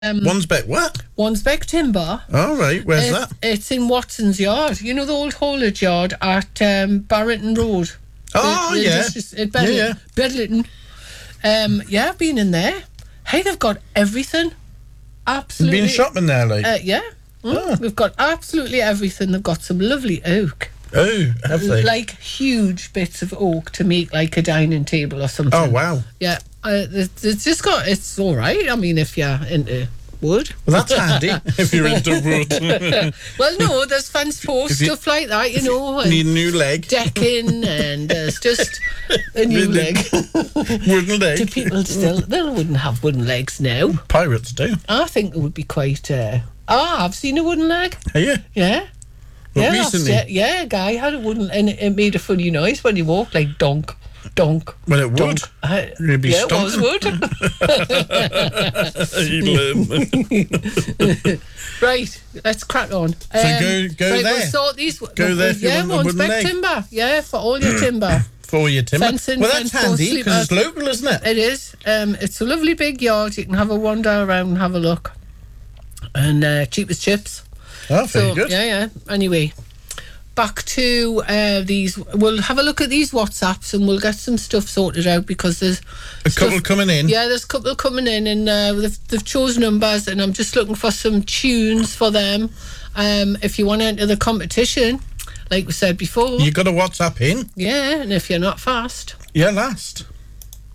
Wansbeck, what? Wansbeck Timber. All right, where's that? It's in Watson's Yard. You know the old haulage yard at Barrington Road. Oh, yeah. Bedlington. Yeah, I've been in there. Hey, they've got everything. Absolutely. You've been shopping there, like? Yeah. We've got absolutely everything. They've got some lovely oak. Oh, have they? Like huge bits of oak to make like a dining table or something. Oh, wow. Yeah. It's just got, it's all right. I mean, if you're into wood. Well, that's handy if you're into wood. Well, no, there's fence posts, stuff like that, you know. Need a new leg. Decking, and there's just a new leg. Wooden leg. Do people still, they wouldn't have wooden legs now. Pirates do. I think it would be quite, I've seen a wooden leg. Have you? Yeah. What, recently? Yeah, a guy had a wooden, and it made a funny noise when he walked, like donk, donk. Well, it would. You'd be yeah, stomping. It was wood. Right, let's crack on. So go right, there. We'll sort these. Go there if you want a wooden leg. Timber. Yeah, for all your timber. For your timber. Fencing, well, that's handy because it's local, isn't it? It is. It's a lovely big yard. You can have a wander around and have a look. And cheap as chips. Oh, very good. Yeah. Anyway, back to these. We'll have a look at these WhatsApps and we'll get some stuff sorted out because there's a couple coming in. Yeah, there's a couple coming in, and they've chosen numbers, and I'm just looking for some tunes for them. If you want to enter the competition, like we said before, you got a WhatsApp in. Yeah, and if you're not fast, you're last.